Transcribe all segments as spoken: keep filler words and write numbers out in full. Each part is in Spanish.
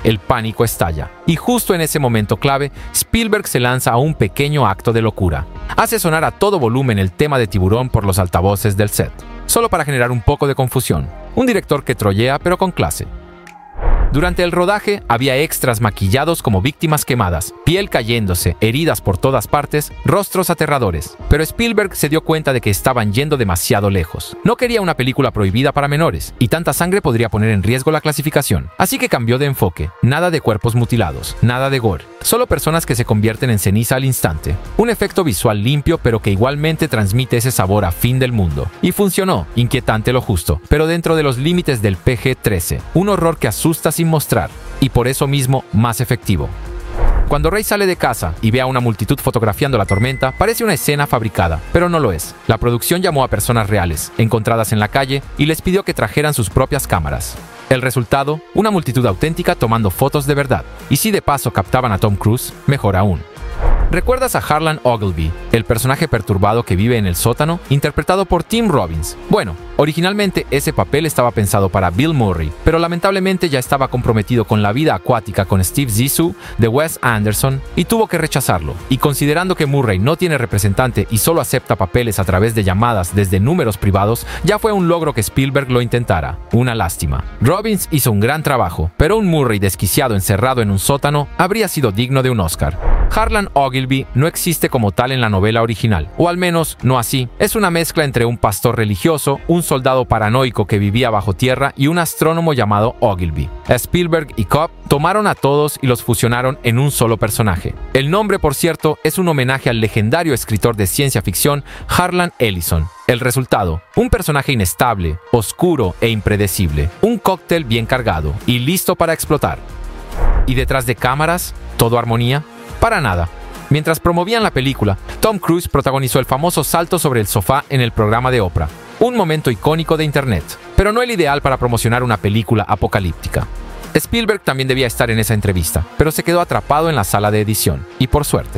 el pánico estalla. Y justo en ese momento clave, Spielberg se lanza a un pequeño acto de locura. Hace sonar a todo volumen el tema de Tiburón por los altavoces del set, solo para generar un poco de confusión. Un director que trollea pero con clase. Durante el rodaje había extras maquillados como víctimas quemadas, piel cayéndose, heridas por todas partes, rostros aterradores. Pero Spielberg se dio cuenta de que estaban yendo demasiado lejos. No quería una película prohibida para menores, y tanta sangre podría poner en riesgo la clasificación. Así que cambió de enfoque. Nada de cuerpos mutilados, nada de gore. Solo personas que se convierten en ceniza al instante. Un efecto visual limpio pero que igualmente transmite ese sabor a fin del mundo. Y funcionó, inquietante lo justo, pero dentro de los límites del P G trece. Un horror que asusta sin mostrar, y por eso mismo más efectivo. Cuando Ray sale de casa y ve a una multitud fotografiando la tormenta, parece una escena fabricada, pero no lo es. La producción llamó a personas reales, encontradas en la calle, y les pidió que trajeran sus propias cámaras. El resultado, una multitud auténtica tomando fotos de verdad. Y si de paso captaban a Tom Cruise, mejor aún. ¿Recuerdas a Harlan Ogilvy, el personaje perturbado que vive en el sótano, interpretado por Tim Robbins? Bueno, originalmente ese papel estaba pensado para Bill Murray, pero lamentablemente ya estaba comprometido con la vida acuática con Steve Zissou de Wes Anderson y tuvo que rechazarlo. Y considerando que Murray no tiene representante y solo acepta papeles a través de llamadas desde números privados, ya fue un logro que Spielberg lo intentara. Una lástima. Robbins hizo un gran trabajo, pero un Murray desquiciado encerrado en un sótano habría sido digno de un Oscar. Harlan Ogilvy no existe como tal en la novela original, o al menos no así. Es una mezcla entre un pastor religioso, un soldado paranoico que vivía bajo tierra y un astrónomo llamado Ogilvy. Spielberg y Cobb tomaron a todos y los fusionaron en un solo personaje. El nombre, por cierto, es un homenaje al legendario escritor de ciencia ficción Harlan Ellison. El resultado, un personaje inestable, oscuro e impredecible. Un cóctel bien cargado y listo para explotar. ¿Y detrás de cámaras, todo armonía? Para nada. Mientras promovían la película, Tom Cruise protagonizó el famoso salto sobre el sofá en el programa de Oprah. Un momento icónico de internet, pero no el ideal para promocionar una película apocalíptica. Spielberg también debía estar en esa entrevista, pero se quedó atrapado en la sala de edición, y por suerte.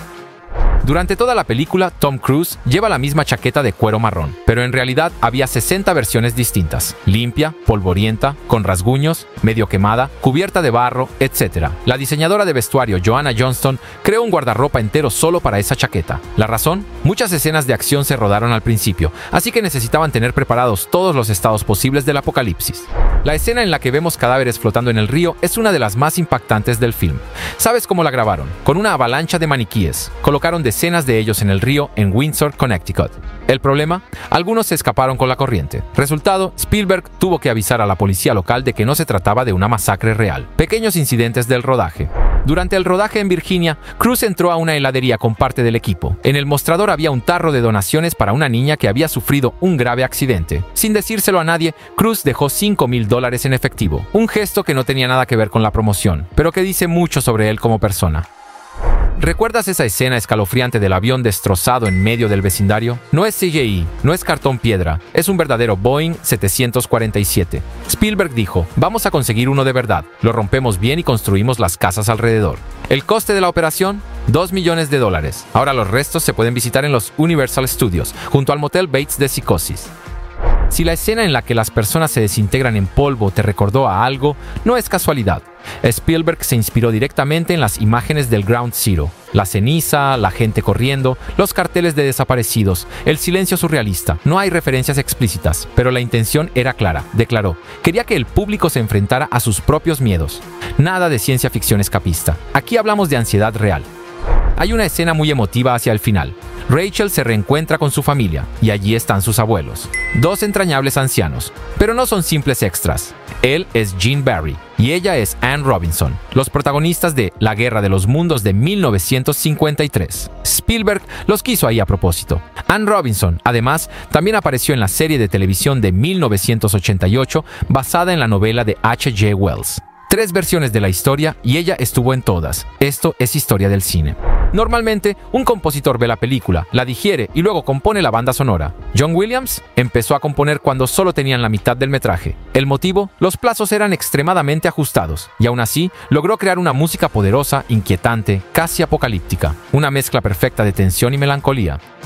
Durante toda la película, Tom Cruise lleva la misma chaqueta de cuero marrón, pero en realidad había sesenta versiones distintas. Limpia, polvorienta, con rasguños, medio quemada, cubierta de barro, etcétera. La diseñadora de vestuario Joanna Johnston creó un guardarropa entero solo para esa chaqueta. ¿La razón? Muchas escenas de acción se rodaron al principio, así que necesitaban tener preparados todos los estados posibles del apocalipsis. La escena en la que vemos cadáveres flotando en el río es una de las más impactantes del film. ¿Sabes cómo la grabaron? Con una avalancha de maniquíes. Colocaron decenas de ellos en el río en Windsor, Connecticut. ¿El problema? Algunos se escaparon con la corriente. Resultado, Spielberg tuvo que avisar a la policía local de que no se trataba de una masacre real. Pequeños incidentes del rodaje. Durante el rodaje en Virginia, Cruise entró a una heladería con parte del equipo. En el mostrador había un tarro de donaciones para una niña que había sufrido un grave accidente. Sin decírselo a nadie, Cruise dejó cinco mil dólares en efectivo. Un gesto que no tenía nada que ver con la promoción, pero que dice mucho sobre él como persona. ¿Recuerdas esa escena escalofriante del avión destrozado en medio del vecindario? No es C G I, no es cartón piedra, es un verdadero Boeing setecientos cuarenta y siete. Spielberg dijo, vamos a conseguir uno de verdad, lo rompemos bien y construimos las casas alrededor. ¿El coste de la operación? dos millones de dólares. Ahora los restos se pueden visitar en los Universal Studios, junto al motel Bates de Psicosis. Si la escena en la que las personas se desintegran en polvo te recordó a algo, no es casualidad. Spielberg se inspiró directamente en las imágenes del Ground Zero. La ceniza, la gente corriendo, los carteles de desaparecidos, el silencio surrealista. No hay referencias explícitas, pero la intención era clara, declaró. Quería que el público se enfrentara a sus propios miedos. Nada de ciencia ficción escapista. Aquí hablamos de ansiedad real. Hay una escena muy emotiva hacia el final. Rachel se reencuentra con su familia, y allí están sus abuelos. Dos entrañables ancianos, pero no son simples extras. Él es Gene Barry, y ella es Anne Robinson, los protagonistas de La Guerra de los Mundos de mil novecientos cincuenta y tres. Spielberg los quiso ahí a propósito. Anne Robinson, además, también apareció en la serie de televisión de mil novecientos ochenta y ocho, basada en la novela de H G Wells. Tres versiones de la historia y ella estuvo en todas. Esto es historia del cine. Normalmente, un compositor ve la película, la digiere y luego compone la banda sonora. John Williams empezó a componer cuando solo tenían la mitad del metraje. El motivo, los plazos eran extremadamente ajustados y aún así logró crear una música poderosa, inquietante, casi apocalíptica. Una mezcla perfecta de tensión y melancolía.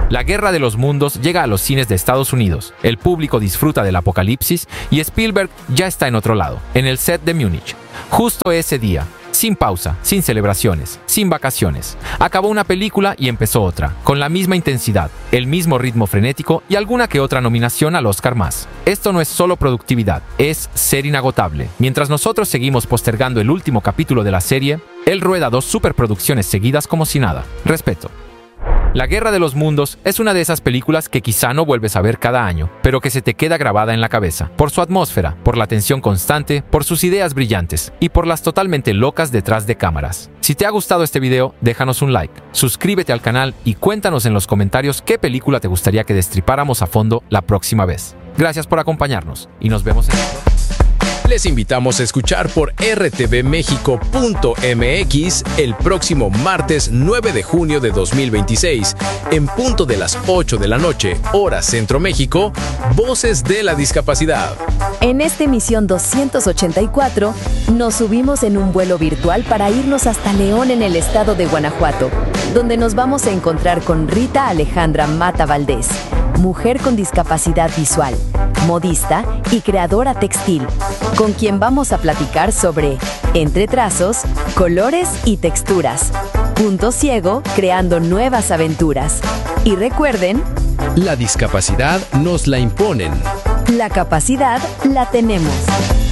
La Guerra de los Mundos llega a los cines de Estados Unidos, el público disfruta del apocalipsis y Spielberg ya está en otro lado, en el set de Múnich. Justo ese día, sin pausa, sin celebraciones, sin vacaciones. Acabó una película y empezó otra, con la misma intensidad, el mismo ritmo frenético y alguna que otra nominación al Oscar más. Esto no es solo productividad, es ser inagotable. Mientras nosotros seguimos postergando el último capítulo de la serie, él rueda dos superproducciones seguidas como si nada. Respeto. La Guerra de los Mundos es una de esas películas que quizá no vuelves a ver cada año, pero que se te queda grabada en la cabeza, por su atmósfera, por la tensión constante, por sus ideas brillantes y por las totalmente locas detrás de cámaras. Si te ha gustado este video, déjanos un like, suscríbete al canal y cuéntanos en los comentarios qué película te gustaría que destripáramos a fondo la próxima vez. Gracias por acompañarnos y nos vemos en el próximo. Les invitamos a escuchar por r t v mexico punto m x el próximo martes nueve de junio de dos mil veintiséis, en punto de las ocho de la noche, hora Centro México, Voces de la Discapacidad. En esta emisión doscientos ochenta y cuatro, nos subimos en un vuelo virtual para irnos hasta León, en el estado de Guanajuato, donde nos vamos a encontrar con Rita Alejandra Mata Valdés, mujer con discapacidad visual, modista y creadora textil, con quien vamos a platicar sobre entre trazos, colores y texturas. Punto ciego, creando nuevas aventuras. Y recuerden, La discapacidad nos la imponen. la capacidad la tenemos.